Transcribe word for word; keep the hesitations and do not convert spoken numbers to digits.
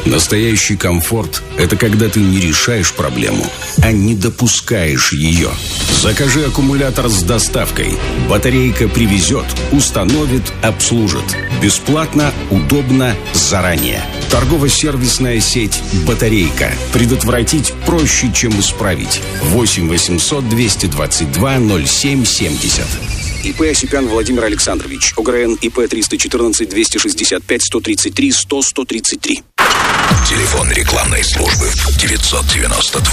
Настоящий комфорт – это когда ты не решаешь проблему, а не допускаешь ее. Закажи аккумулятор с доставкой. Батарейка привезет, установит, обслужит. Бесплатно, удобно, заранее. Торгово-сервисная сеть «Батарейка». Предотвратить проще, чем исправить. восемь восемьсот двести двадцать два ноль семь семьдесят. ИП Осипян Владимир Александрович. ОГРН ИП триста четырнадцать двести шестьдесят пять сто тридцать три сто сто тридцать три. Телефон рекламной службы девятьсот девяносто два